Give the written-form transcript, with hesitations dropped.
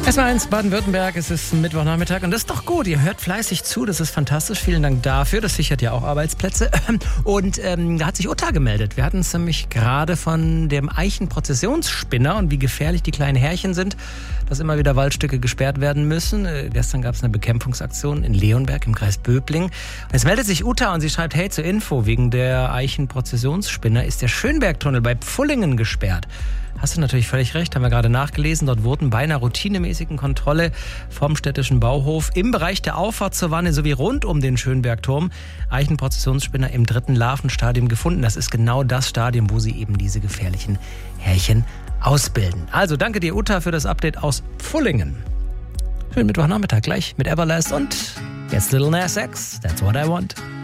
S1 Baden-Württemberg, es ist Mittwochnachmittag und das ist doch gut. Ihr hört fleißig zu, das ist fantastisch. Vielen Dank dafür, das sichert ja auch Arbeitsplätze. Und da hat sich Uta gemeldet. Wir hatten es nämlich gerade von dem Eichenprozessionsspinner und wie gefährlich die kleinen Härchen sind, dass immer wieder Waldstücke gesperrt werden müssen. Gestern gab es eine Bekämpfungsaktion in Leonberg im Kreis Böbling. Und jetzt meldet sich Uta und sie schreibt, hey, zur Info, wegen der Eichenprozessionsspinner ist der Schönbergtunnel bei Pfullingen gesperrt. Hast du natürlich völlig recht, haben wir gerade nachgelesen. Dort wurden bei einer routinemäßigen Kontrolle vom städtischen Bauhof im Bereich der Auffahrt zur Wanne sowie rund um den Schönbergturm Eichenprozessionsspinner im 3. Larvenstadium gefunden. Das ist genau das Stadium, wo sie eben diese gefährlichen Härchen ausbilden. Also danke dir, Uta, für das Update aus Pfullingen. Schönen Mittwochnachmittag gleich mit Everlast und jetzt Lil Nas X, That's What I Want.